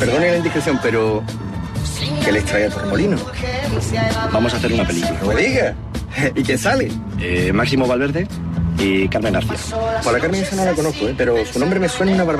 Perdone la indiscreción, pero... ¿qué les trae a Torremolino? Vamos a hacer una película. No me diga. ¿Y quién sale? Máximo Valverde y Carmen García. Por la Carmen esa no la conozco, pero su nombre me suena una barbaridad.